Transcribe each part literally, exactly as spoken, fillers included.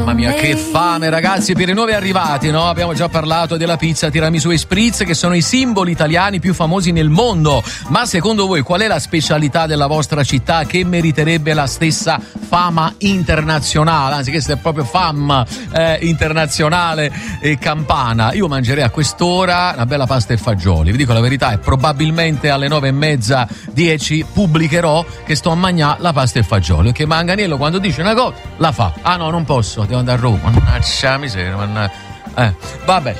Mamma mia, che fame, ragazzi. Per i nuovi arrivati, no? Abbiamo già parlato della pizza, tiramisù e spritz, che sono i simboli italiani più famosi nel mondo. Ma secondo voi qual è la specialità della vostra città che meriterebbe la stessa fama internazionale? Anzi, questa è proprio fama eh, internazionale e campana. Io mangerei a quest'ora una bella pasta e fagioli. Vi dico la verità, e probabilmente alle nove e mezza, dieci pubblicherò che sto a mangiare la pasta e fagioli. Che Manganiello quando dice una cosa la fa. Ah no, non posso, devo andare a Roma. Mannaggia miseria, mannaggia. Eh, vabbè.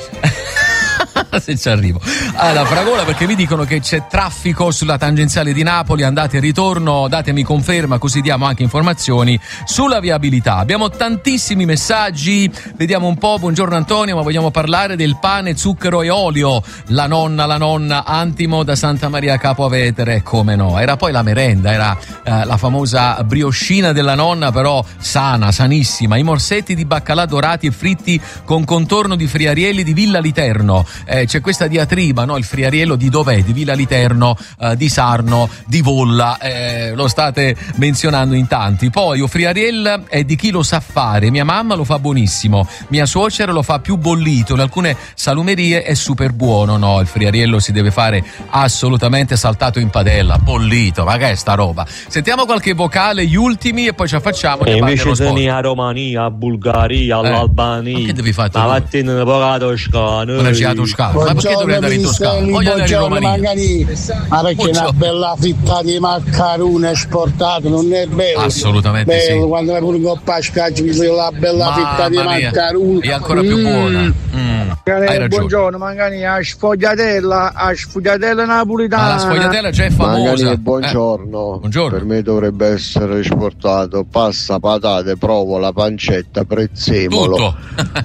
Se ci arrivo. Allora, Fragola, perché mi dicono che c'è traffico sulla tangenziale di Napoli, andate e ritorno, datemi conferma così diamo anche informazioni sulla viabilità. Abbiamo tantissimi messaggi, vediamo un po'. Buongiorno Antonio, ma vogliamo parlare del pane, zucchero e olio. La nonna, la nonna Antimo da Santa Maria Capo Vetere, come no. Era poi la merenda, era eh, la famosa brioscina della nonna, però sana, sanissima. I morsetti di baccalà dorati e fritti con contorno di friarielli di Villa Literno. Eh, c'è questa diatriba, no? Il friariello di dov'è? Di Villa Literno, eh, di Sarno, di Volla, eh, lo state menzionando in tanti. Poi o friariel è di chi lo sa fare, mia mamma lo fa buonissimo, mia suocera lo fa più bollito, in alcune salumerie è super buono. No, il friariello si deve fare assolutamente saltato in padella, bollito, ma che è sta roba? Sentiamo qualche vocale, gli ultimi, e poi ce la facciamo. E invece di a Romania, a Bulgaria, eh, all'Albania, ma che devi fare? la mattina ne paga Toscana. Toscana. Ma perché dovrei andare in Toscana? Voglio andare in Romania. Ma perché una bella fritta di maccarone esportato non è bello? Assolutamente bello, sì. Quando mi pure un coppa a spiaggia mi la bella Mamma fritta di mia. maccarone È ancora più buona. Mm. Hai ragione. Buongiorno Mangani, a sfogliatella, a sfogliatella napolitana. Ma la sfogliatella già è famosa. Mangani, buongiorno. Eh. Buongiorno. Per me dovrebbe essere esportato pasta, patate, provola, pancetta, prezzemolo, tutto.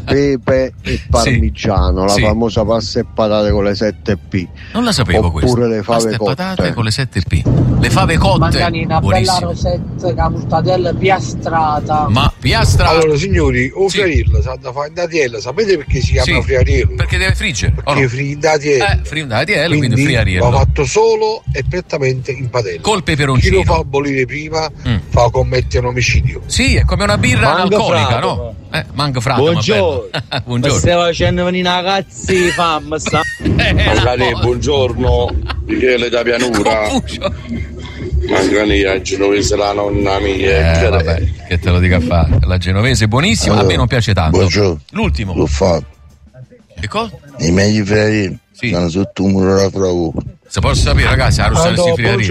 pepe e parmigiano, Sì. la Sì. famosa pasta e patate con le sette P. Non la sapevo oppure questa. le fave Pasta e cotte patate con le sette P. Le fave cotte. Mangani, una bella buonissime. rosetta, la mortadella piastrata. Ma piastra. Allora signori, o Sì. friariello, sa da fare in datiella, sapete perché si chiama Sì. friariello? Perché deve friggere. o Perché no? fri in datiella. Eh, fri in datiella, quindi, quindi friariello. va fatto solo e prettamente in padella. Col Chi peperoncino. lo fa bollire prima Mm. fa commettere un omicidio. Sì, è come una birra Mango alcolica, frato. no? Eh, mango frato, Buongiorno. ma bello. Mi Buongiorno. stai facendo venire ragazzi, fam, sta. Eh, Mangani, no. buongiorno, Michele da Pianura. Confucio. Mangani, a genovese la nonna mia. Eh, vabbè, che te lo dica a fare. La genovese è buonissima, a me non piace tanto. Buongiorno. L'ultimo. L'ho fatto. Che cosa? I meglio friarielli Sì. stanno sotto un muro da fravo. Se posso sapere, ragazzi, a Rossano si friaria.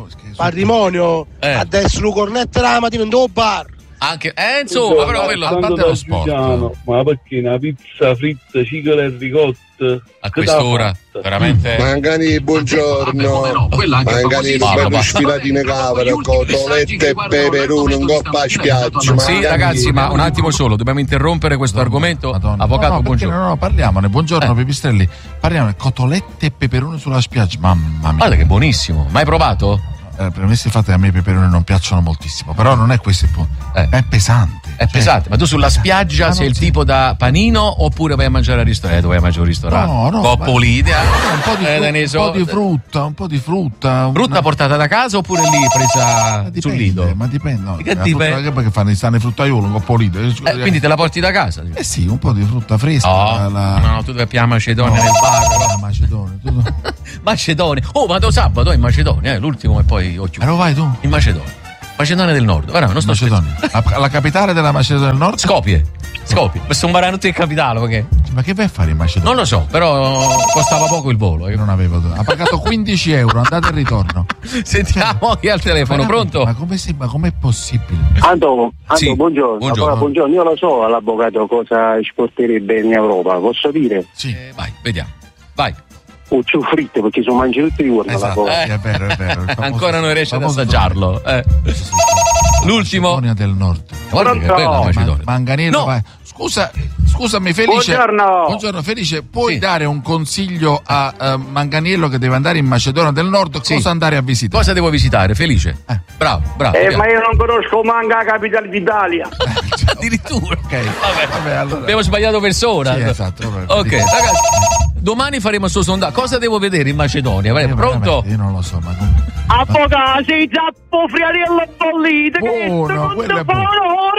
Patrimonio, Eh. adesso lo cornetto la mattina in due bar. Anche, eh, insomma, però quello a parte lo sport. Ma perché una pizza fritta, cicola e ricotta A quest'ora, veramente. Mangani, buongiorno. Come no? Quella anche Mangani, famosissima. bello Ma- sfilatine capre, cotolette e peperone, un coppa a spiaggia. Sì, Mangani. ragazzi, ma un attimo solo, dobbiamo interrompere questo argomento. Madonna. Avvocato, no, no, buongiorno. No, no, parliamone. Buongiorno, Eh. Pipistrelli. Parliamo di cotolette e peperone sulla spiaggia. Mamma mia. Guarda che buonissimo. Mai provato? Eh, premesse fatte, a me i peperoni non piacciono moltissimo. Però non è questo il punto. Eh. È pesante. È pesante, ma tu sulla spiaggia Ma sei non il si- tipo da panino oppure vai a mangiare al ristorante? Vai a mangiare al ristorante? No, no. Coppolide, Un po' di, eh, fru- Daniele, un po' di frutta, un po' di frutta. frutta una- portata da casa oppure lì presa Ma sul dipende, lido? ma dipende. No, Che la dipende? frutta- che perché fanno stanno i fruttaiolo, un po' lì. Eh, quindi te la porti da casa? Eh sì, un po' di frutta fresca. No, la- no, no, tu devi più a Macedonia No, nel bar. la No? Macedonia. Tu... Macedonia. Oh, vado sabato in Macedonia, eh, l'ultimo e poi ho chiuso. Ma lo vai tu? In Macedonia. Macedonia del Nord. Guarda, non sto Macedonia. La, la capitale della Macedonia del Nord? Skopje. Skopje. Mi sto imparando tutto il capitale, perché? Ma che vai a fare in Macedonia? Non lo so, però costava poco il volo. Io non avevo. Ha pagato quindici euro, andata e ritorno. Sentiamo chi ha il telefono, Ma- pronto? Ma come si, ma com'è possibile? Anto, Anto Sì, buongiorno. buongiorno. Allora, buongiorno. Io lo so all'avvocato cosa esporterebbe in Europa, posso dire? Sì. Eh, vai, vediamo. Vai. Uccio fritto perché sono mangi tutti i giorni. Esatto, la Eh. sì, è vero, è vero. il famoso- Ancora non riesce ad famoso- assaggiarlo. Eh. Sì, sì, sì. L'ultimo. Macedonia del Nord. Guarda che Pronto? bella la Ma- Macedonia. Manganiello, No. vai. Scusa, scusami Felice. Buongiorno. Buongiorno Felice, puoi Sì. dare un consiglio a eh, Manganiello che deve andare in Macedonia del Nord? Sì. Cosa andare a visitare? Cosa devo visitare? Felice? Eh. Bravo, bravo. Eh, vediamo. ma io non conosco manca la capitale d'Italia. Addirittura. Ok, Vabbè. vabbè, allora. Abbiamo sbagliato persona. Sì, esatto, vabbè, Ok, vediamo. ragazzi. Domani faremo sto sondaggio. Cosa devo vedere in Macedonia? Vai, Eh, pronto? veramente, Io non lo so, ma come... Avvocato, sei zappo friariello bollito. Buono, non quello è ti buono. fa onore.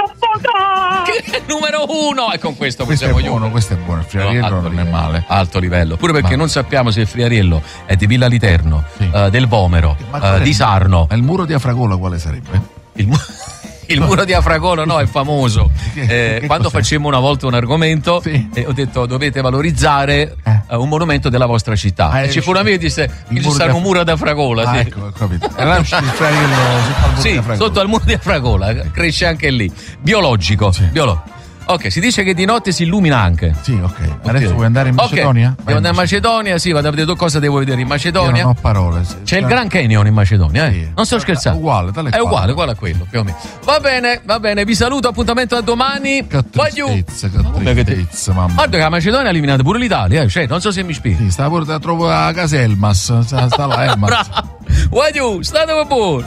Che è numero uno, e con questo Questo è possiamo buono, chiudere. questo è buono. Il Friariello No, alto non è livello. male. Alto livello, pure perché Ma- non sappiamo se il Friariello è di Villa Literno, Sì. eh, del Vomero, Ma eh, qual è di il- Sarno. Ma il muro di Afragola quale sarebbe? Il, mu- il muro di Afragola no, è famoso. Che- Eh, che quando cos'è? facemmo una volta un argomento, Sì. eh, ho detto dovete valorizzare Eh. eh, un monumento della vostra città. Ah, e è ci fu un amico che disse che ci muro stanno di un Af- muro da Afragola. Ah, sì. ecco, ho capito. E allora uscì il Friariello sotto al muro Sì, di Afragola. sotto al muro di Afragola, cresce anche lì. Biologico. Sì. biolo- Ok, si dice che di notte si illumina anche. Sì, ok. Adesso Ok. vuoi andare in Ok, Macedonia? devo Vai andare in Macedonia, sì, vado a vedere cosa devo vedere in Io Macedonia. non ho parole. Se- C'è il Grand Canyon in Macedonia, eh? Sì. Non sto scherzando. Uguale, tale È quale. uguale, uguale a quello, più o meno. Va bene, va bene, vi saluto, appuntamento a domani. Che Voglio- tristezza, che Vabbè, che te- tristezza, mamma. Guarda che la Macedonia ha eliminato pure l'Italia, eh? Cioè, non so se mi spieghi. Sì, sta pure da trovo a casa Elmas. Sta, sta là, Elmas. Bravo. Voglio, state buono.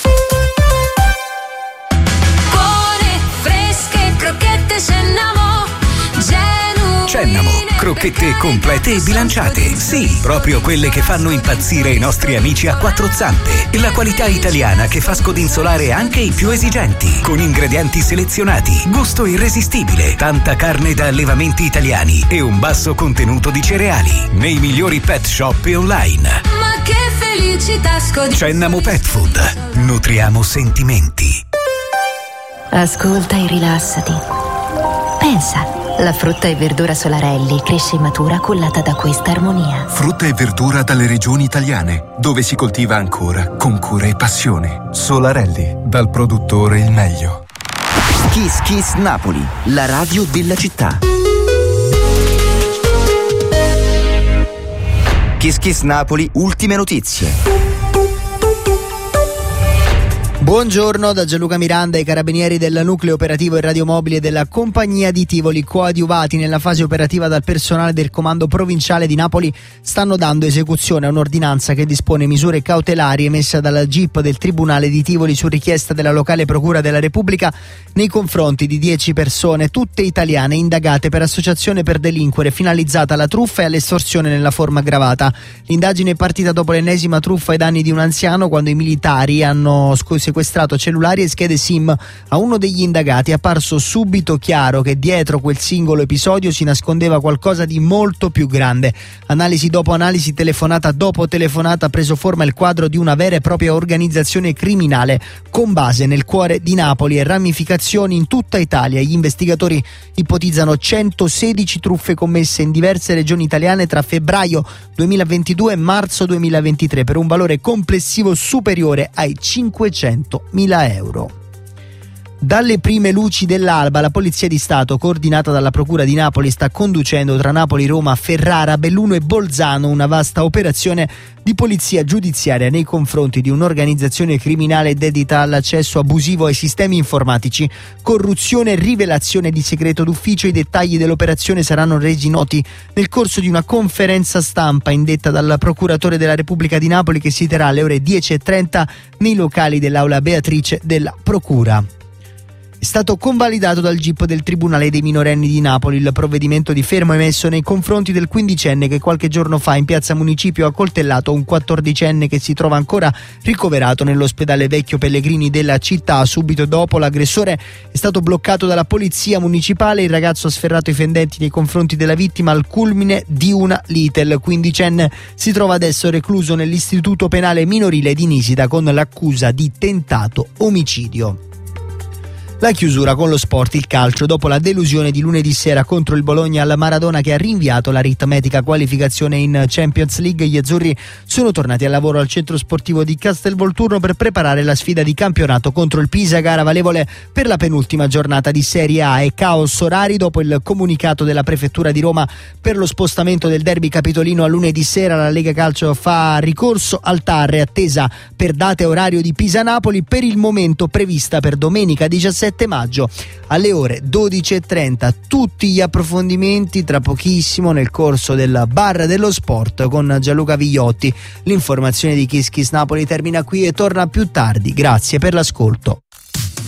Buone, fresche, crocchette Cennamo, genuine. Cennamo, crocchette complete e bilanciate. Sì, proprio quelle che fanno impazzire i nostri amici a quattro zampe. La qualità italiana che fa scodinzolare anche i più esigenti. Con ingredienti selezionati, gusto irresistibile, tanta carne da allevamenti italiani e un basso contenuto di cereali. Nei migliori pet shop e online. Ma che felicità scodi. Cennamo Pet Food. Nutriamo sentimenti. Ascolta e rilassati. Pensa, la frutta e verdura Solarelli cresce in matura cullata da questa armonia. Frutta e verdura dalle regioni italiane, dove si coltiva ancora con cura e passione. Solarelli, dal produttore il meglio. Kiss Kiss Napoli, la radio della città. Kiss Kiss Napoli, ultime notizie. Buongiorno da Gianluca Miranda. I carabinieri del nucleo operativo e radiomobile della compagnia di Tivoli, coadiuvati nella fase operativa dal personale del comando provinciale di Napoli, stanno dando esecuzione a un'ordinanza che dispone misure cautelari emessa dalla G I P del Tribunale di Tivoli su richiesta della locale Procura della Repubblica nei confronti di dieci persone, tutte italiane, indagate per associazione per delinquere finalizzata alla truffa e all'estorsione nella forma aggravata. L'indagine è partita dopo l'ennesima truffa ai danni di un anziano, quando i militari hanno sequestrato cellulari e schede SIM a uno degli indagati. È apparso subito chiaro che dietro quel singolo episodio si nascondeva qualcosa di molto più grande. Analisi dopo analisi, telefonata dopo telefonata, ha preso forma il quadro di una vera e propria organizzazione criminale con base nel cuore di Napoli e ramificazioni in tutta Italia. Gli investigatori ipotizzano centosedici truffe commesse in diverse regioni italiane tra febbraio duemilaventidue e marzo duemilaventitré per un valore complessivo superiore ai cinquecentomila euro. Dalle prime luci dell'alba la Polizia di Stato, coordinata dalla Procura di Napoli, sta conducendo tra Napoli, Roma, Ferrara, Belluno e Bolzano una vasta operazione di polizia giudiziaria nei confronti di un'organizzazione criminale dedita all'accesso abusivo ai sistemi informatici, corruzione e rivelazione di segreto d'ufficio. I dettagli dell'operazione saranno resi noti nel corso di una conferenza stampa indetta dal procuratore della Repubblica di Napoli, che si terrà alle ore dieci e trenta nei locali dell'Aula Beatrice della Procura. È stato convalidato dal G I P del Tribunale dei minorenni di Napoli il provvedimento di fermo emesso nei confronti del quindicenne che qualche giorno fa in piazza Municipio ha accoltellato un quattordicenne che si trova ancora ricoverato nell'ospedale Vecchio Pellegrini della città. Subito dopo l'aggressore è stato bloccato dalla polizia municipale. Il ragazzo ha sferrato i fendenti nei confronti della vittima al culmine di una lite. Il quindicenne si trova adesso recluso nell'istituto penale minorile di Nisida con l'accusa di tentato omicidio. La chiusura con lo sport, il calcio. Dopo la delusione di lunedì sera contro il Bologna al Maradona, che ha rinviato l'aritmetica qualificazione in Champions League, gli azzurri sono tornati al lavoro al centro sportivo di Castelvolturno per preparare la sfida di campionato contro il Pisa, gara valevole per la penultima giornata di Serie A. E caos orari dopo il comunicato della prefettura di Roma per lo spostamento del derby capitolino a lunedì sera. La Lega Calcio fa ricorso al T A R, attesa per data e orario di Pisa-Napoli, per il momento prevista per domenica diciassette maggio alle ore dodici e trenta. Tutti gli approfondimenti tra pochissimo nel corso del Bar dello Sport con Gianluca Vigliotti. L'informazione di Kiss Kiss Napoli termina qui e torna più tardi. Grazie per l'ascolto.